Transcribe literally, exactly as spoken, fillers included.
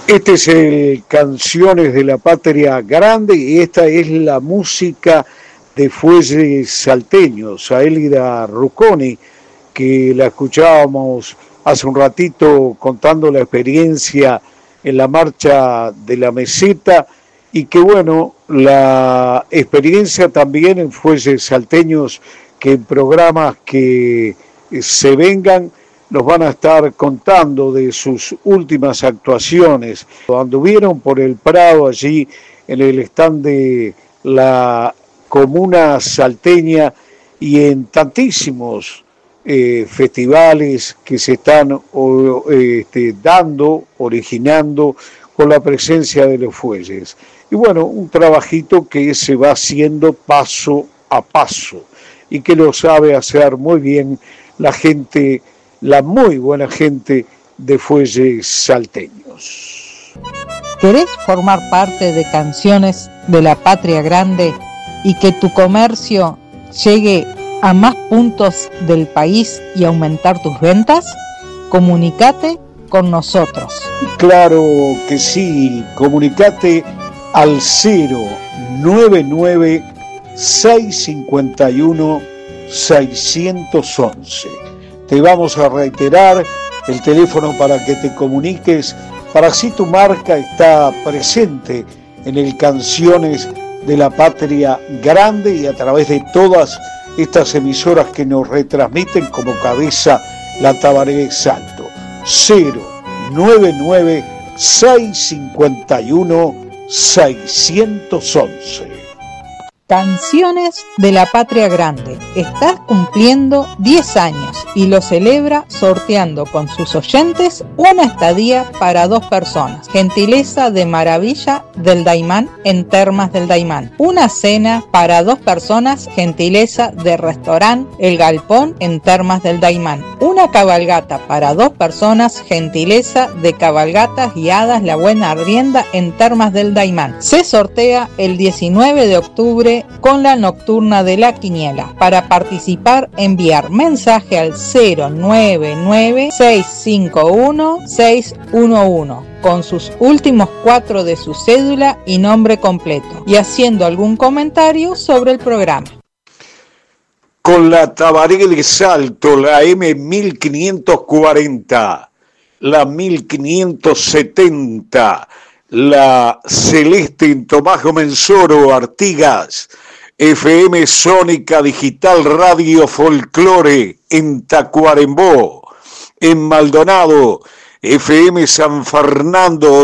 Este es el Canciones de la Patria Grande y esta es la música de Fuelles Salteños, a Élida Rucconi, que la escuchábamos hace un ratito contando la experiencia en la marcha de la meseta y que bueno, la experiencia también en Fuelles Salteños, que en programas que se vengan nos van a estar contando de sus últimas actuaciones. Anduvieron por el Prado allí en el stand de la comuna salteña y en tantísimos eh, festivales que se están o, este, dando, originando con la presencia de los Fuelles. Y bueno, un trabajito que se va haciendo paso a paso y que lo sabe hacer muy bien la gente, la muy buena gente de Fuelles Salteños. ¿Querés formar parte de Canciones de la Patria Grande y que tu comercio llegue a más puntos del país y aumentar tus ventas? Comunicate con nosotros. Claro que sí, comunicate al cero nueve nueve, seis cinco uno, seis uno uno. Te vamos a reiterar el teléfono para que te comuniques, para así tu marca está presente en el Canciones de la Patria Grande y a través de todas estas emisoras que nos retransmiten como cabeza la Tabaré de Salto. cero nueve nueve, seis cinco uno, seis uno uno. Canciones de la Patria Grande está cumpliendo diez años y lo celebra sorteando con sus oyentes una estadía para dos personas. Gentileza de Maravilla del Daymán en Termas del Daymán. Una cena para dos personas, gentileza de Restaurant El Galpón en Termas del Daymán. Una cabalgata para dos personas, gentileza de Cabalgatas Guiadas La Buena Arrienda en Termas del Daymán. Se sortea el diecinueve de octubre con la nocturna de la quiniela. Para participar, enviar mensaje al cero nueve nueve, seis cinco uno, seis uno uno con sus últimos cuatro de su cédula y nombre completo y haciendo algún comentario sobre el programa. Con la Tabaré de Salto, la M mil quinientos cuarenta, la mil quinientos setenta, la Celeste en Tomás Mensoro, Artigas, F M Sónica Digital Radio Folclore en Tacuarembó, en Maldonado, F M San Fernando